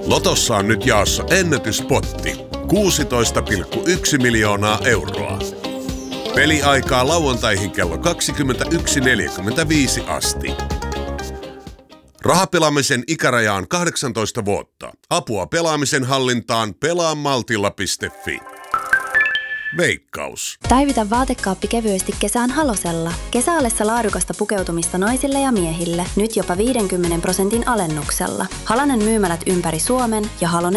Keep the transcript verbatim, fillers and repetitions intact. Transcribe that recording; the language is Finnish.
Lotossa on nyt jaossa ennätyspotti. kuusitoista pilkku yksi miljoonaa euroa. Peliaikaa lauantaihin kello kaksikymmentäyksi neljäkymmentäviisi asti. Rahapelaamisen ikäraja on kahdeksantoista vuotta. Apua pelaamisen hallintaan pelaamaltilla piste fi. Veikkaus. Päivitä vaatekaappi kevyesti kesään Halosella. Kesäallessa laadukasta pukeutumista naisille ja miehille. Nyt jopa viidenkymmenen prosentin alennuksella. Halonen myymälät ympäri Suomen ja halonen